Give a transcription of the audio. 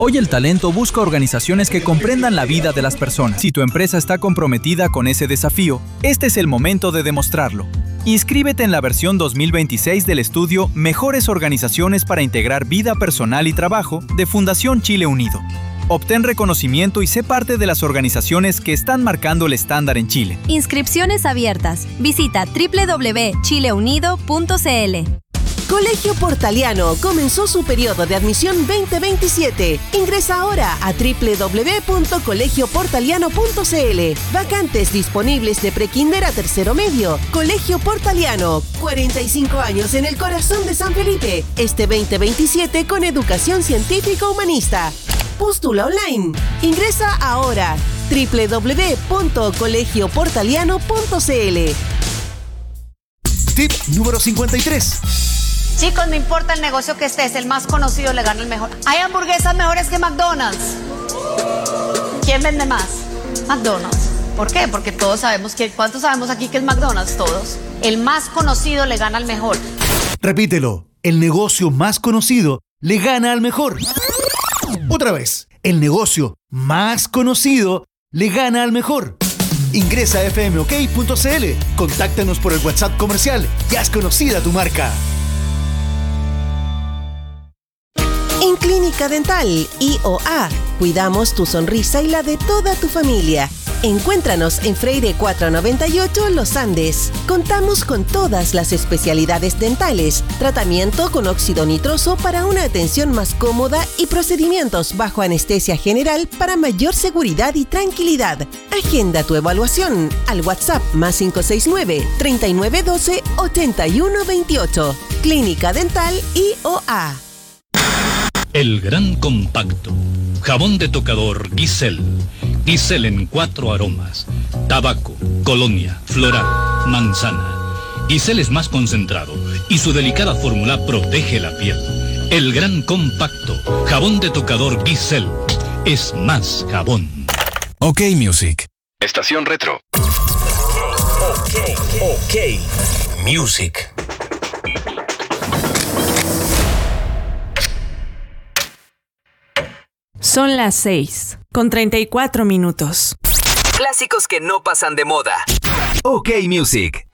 Hoy el talento busca organizaciones que comprendan la vida de las personas. Si tu empresa está comprometida con ese desafío, este es el momento de demostrarlo. Inscríbete en la versión 2026 del estudio Mejores Organizaciones para Integrar Vida Personal y Trabajo de Fundación Chile Unido. Obtén reconocimiento y sé parte de las organizaciones que están marcando el estándar en Chile. Inscripciones abiertas. Visita www.chileunido.cl. Colegio Portaliano comenzó su periodo de admisión 2027. Ingresa ahora a www.colegioportaliano.cl. Vacantes disponibles de prekinder a tercero medio. Colegio Portaliano, 45 años en el corazón de San Felipe. Este 2027 con educación científica humanista. Postula online. Ingresa ahora. www.colegioportaliano.cl. Tip número 53. Chicos, no importa el negocio que estés, el más conocido le gana el mejor. Hay hamburguesas mejores que McDonald's. ¿Quién vende más? McDonald's. ¿Por qué? Porque todos sabemos que... ¿Cuántos sabemos aquí que es McDonald's? Todos. El más conocido le gana al mejor. Repítelo. El negocio más conocido le gana al mejor. Otra vez. El negocio más conocido le gana al mejor. Ingresa a fmok.cl. Contáctanos por el WhatsApp comercial y haz conocida tu marca. En Clínica Dental IOA, cuidamos tu sonrisa y la de toda tu familia. Encuéntranos en Freire 498 Los Andes. Contamos con todas las especialidades dentales, tratamiento con óxido nitroso para una atención más cómoda y procedimientos bajo anestesia general para mayor seguridad y tranquilidad. Agenda tu evaluación al WhatsApp +569 3912 8128. Clínica Dental IOA. El gran compacto. Jabón de tocador Giselle. Giselle en 4 aromas. Tabaco, colonia, floral, manzana. Giselle es más concentrado y su delicada fórmula protege la piel. El gran compacto. Jabón de tocador Giselle. Es más jabón. OK Music. Estación Retro. OK Music. Son las 6:34. Clásicos que no pasan de moda. OK Music.